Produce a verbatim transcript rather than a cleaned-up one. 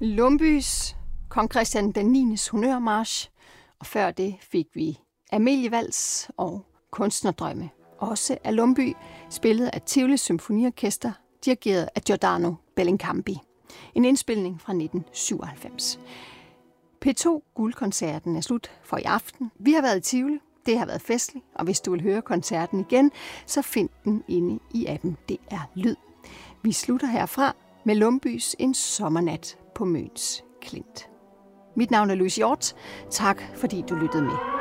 Lumbys Kong Christian den niendes honnørmarch, og før det fik vi Amalievals og Kunstnerdrømme. Også af Lumby, spillet af Tivoli Symfoniorkester, dirigeret af Giordano Bellincampi. En indspilning fra nitten syvoghalvfems. P to Guldkoncerten er slut for i aften. Vi har været i Tivoli, det har været festligt, og hvis du vil høre koncerten igen, så find den inde i appen. Det er Lyd. Vi slutter herfra med Lumbys En sommernat på Møns Klint. Mit navn er Louise Hjort. Tak fordi du lyttede med.